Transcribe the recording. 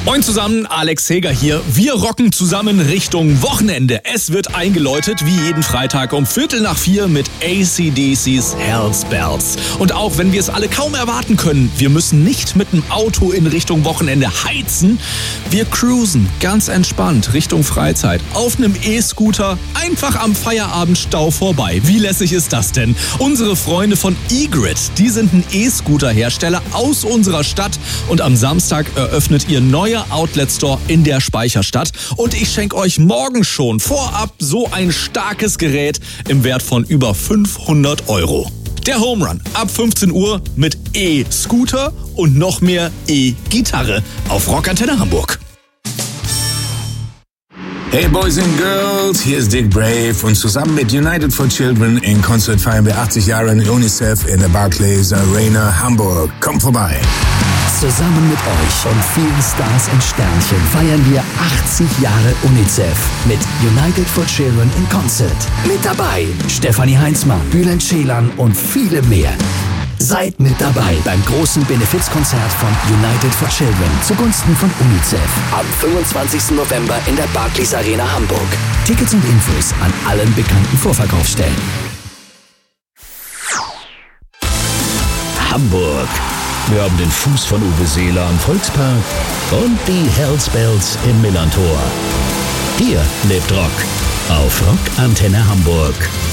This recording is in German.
Moin zusammen, Alex Heger hier. Wir rocken zusammen Richtung Wochenende. Es wird eingeläutet wie jeden Freitag um 3:45 mit AC/DC's Hell's Bells. Und auch wenn wir es alle kaum erwarten können, wir müssen nicht mit dem Auto in Richtung Wochenende heizen. Wir cruisen ganz entspannt Richtung Freizeit auf einem E-Scooter einfach am Feierabendstau vorbei. Wie lässig ist das denn? Unsere Freunde von E-Grid, die sind ein E-Scooter-Hersteller aus unserer Stadt und am Samstag eröffnet ihr neuer Outlet-Store in der Speicherstadt. Und ich schenke euch morgen schon vorab so ein starkes Gerät im Wert von über 500 €. Der Home Run ab 15 Uhr mit E-Scooter und noch mehr E-Gitarre auf Rockantenne Hamburg. Hey Boys and Girls, hier ist Dick Brave und zusammen mit United for Children in Konzert feiern wir 80 Jahre UNICEF in der Barclays Arena Hamburg. Kommt vorbei! Zusammen mit euch und vielen Stars und Sternchen feiern wir 80 Jahre UNICEF mit United for Children in Concert. Mit dabei Stefanie Heinzmann, Bülent Ceylan und viele mehr. Seid mit dabei beim großen Benefizkonzert von United for Children zugunsten von UNICEF am 25. November in der Barclays Arena Hamburg. Tickets und Infos an allen bekannten Vorverkaufsstellen. Hamburg. Wir haben den Fuß von Uwe Seeler am Volkspark und die Hell's Bells im Millantor. Hier lebt Rock auf Rockantenne Hamburg.